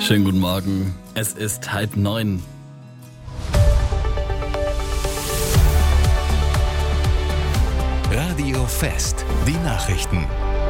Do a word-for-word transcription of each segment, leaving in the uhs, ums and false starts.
Schönen guten Morgen. Es ist halb neun. Radio Fest, die Nachrichten.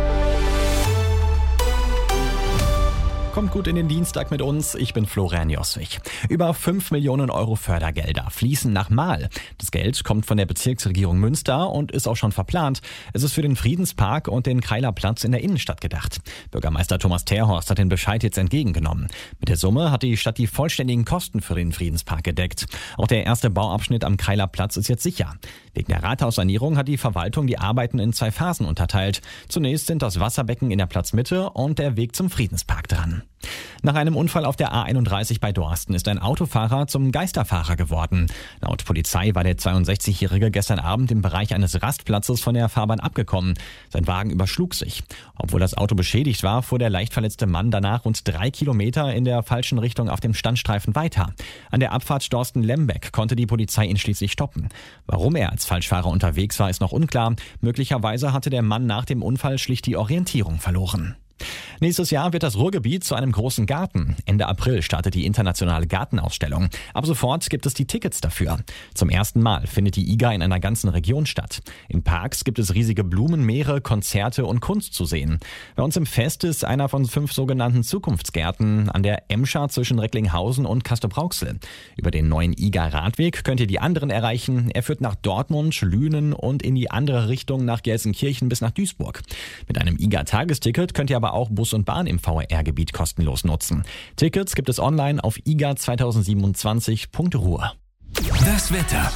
Kommt gut in den Dienstag mit uns, ich bin Florian Joswig. Über fünf Millionen Euro Fördergelder fließen nach Mahl. Das Geld kommt von der Bezirksregierung Münster und ist auch schon verplant. Es ist für den Friedenspark und den Kreilerplatz in der Innenstadt gedacht. Bürgermeister Thomas Terhorst hat den Bescheid jetzt entgegengenommen. Mit der Summe hat die Stadt die vollständigen Kosten für den Friedenspark gedeckt. Auch der erste Bauabschnitt am Kreilerplatz ist jetzt sicher. Wegen der Rathaussanierung hat die Verwaltung die Arbeiten in zwei Phasen unterteilt. Zunächst sind das Wasserbecken in der Platzmitte und der Weg zum Friedenspark dran. Nach einem Unfall auf der A einunddreißig bei Dorsten ist ein Autofahrer zum Geisterfahrer geworden. Laut Polizei war der zweiundsechzigjährige gestern Abend im Bereich eines Rastplatzes von der Fahrbahn abgekommen. Sein Wagen überschlug sich. Obwohl das Auto beschädigt war, fuhr der leicht verletzte Mann danach rund drei Kilometer in der falschen Richtung auf dem Standstreifen weiter. An der Abfahrt Dorsten-Lembeck konnte die Polizei ihn schließlich stoppen. Warum er als Falschfahrer unterwegs war, ist noch unklar. Möglicherweise hatte der Mann nach dem Unfall schlicht die Orientierung verloren. Nächstes Jahr wird das Ruhrgebiet zu einem großen Garten. Ende April startet die internationale Gartenausstellung. Ab sofort gibt es die Tickets dafür. Zum ersten Mal findet die I G A in einer ganzen Region statt. In Parks gibt es riesige Blumenmeere, Konzerte und Kunst zu sehen. Bei uns im Fest ist einer von fünf sogenannten Zukunftsgärten an der Emscher zwischen Recklinghausen und Castrop-Rauxel. Über den neuen I G A-Radweg könnt ihr die anderen erreichen. Er führt nach Dortmund, Lünen und in die andere Richtung nach Gelsenkirchen bis nach Duisburg. Mit einem I G A-Tagesticket könnt ihr aber auch Bus und Bahn im V R R-Gebiet kostenlos nutzen. Tickets gibt es online auf i g a zwanzig siebenundzwanzig punkt ruhr. Das Wetter.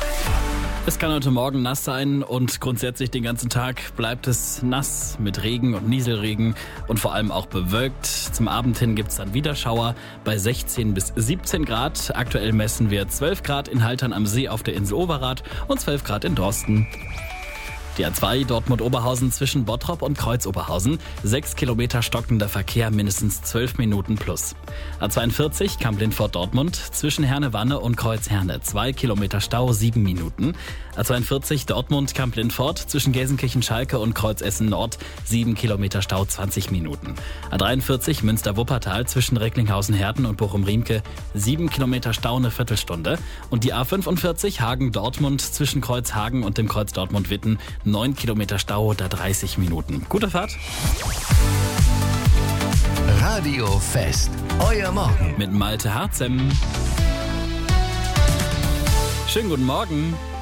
Es kann heute Morgen nass sein und grundsätzlich den ganzen Tag bleibt es nass mit Regen und Nieselregen und vor allem auch bewölkt. Zum Abend hin gibt es dann wieder Schauer bei sechzehn bis siebzehn Grad. Aktuell messen wir zwölf Grad in Haltern am See auf der Insel Overath und zwölf Grad in Dorsten. Die A zwei Dortmund-Oberhausen zwischen Bottrop und Kreuz-Oberhausen. Sechs Kilometer stockender Verkehr, mindestens zwölf Minuten plus. A zweiundvierzig Kamp-Lindfort-Dortmund zwischen Herne-Wanne und Kreuz-Herne. Zwei Kilometer Stau, sieben Minuten. A zweiundvierzig Dortmund-Kamp-Lindfort zwischen Gelsenkirchen-Schalke und Kreuz-Essen-Nord. Sieben Kilometer Stau, zwanzig Minuten. A dreiundvierzig Münster-Wuppertal zwischen Recklinghausen-Herten und Bochum-Riemke. Sieben Kilometer Stau, eine Viertelstunde. Und die A fünfundvierzig Hagen-Dortmund zwischen Kreuzhagen und dem Kreuz Dortmund-Witten. neun Kilometer Stau, da dreißig Minuten. Gute Fahrt. Radio Fest, euer Morgen. Mit Malte Harzem. Schönen guten Morgen.